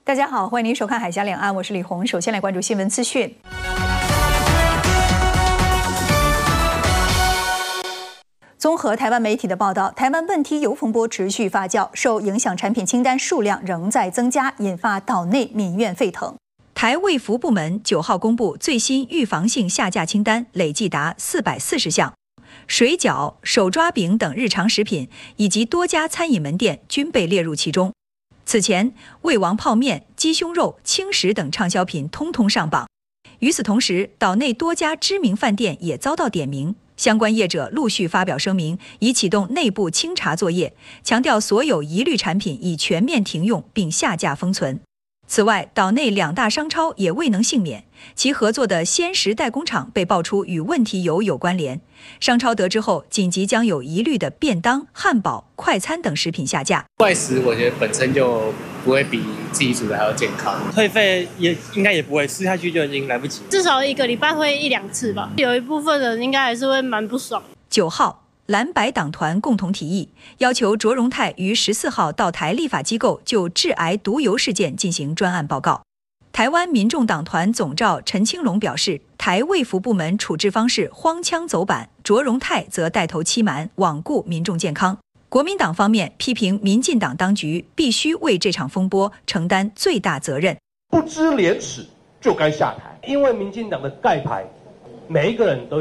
大家好，欢迎您收看《海峡两岸》，我是李红。首先来关注新闻资讯。综合台湾媒体的报道，台湾问题油风波持续发酵，受影响产品清单数量仍在增加，引发岛内民怨沸腾。台卫福部门9号公布最新预防性下架清单，累计达440项，水饺、手抓饼等日常食品以及多家餐饮门店均被列入其中。此前，味王泡面、鸡胸肉、轻食等畅销品通通上榜。与此同时，岛内多家知名饭店也遭到点名，相关业者陆续发表声明，已启动内部清查作业，强调所有疑虑产品已全面停用并下架封存。此外，岛内2大商超也未能幸免，其合作的鲜食代工厂被爆出与问题油有关联。商超得知后，紧急将有疑虑的便当、汉堡、快餐等食品下架。 外食我觉得本身就不会比自己煮的还要健康， 退费应该也不会，吃下去就已经来不及。 至少1个礼拜会1-2次吧，有一部分人应该还是会蛮不爽。 9号。蓝白党团共同提议，要求卓荣泰于14号到台立法机构就致癌毒油事件进行专案报告。台湾民众党团总召陈清龙表示，台卫福部门处置方式荒腔走板，卓荣泰则带头欺瞒，罔顾民众健康。国民党方面批评民进党当局必须为这场风波承担最大责任， 不知廉耻就该下台，因为民进党的盖牌，每一个人都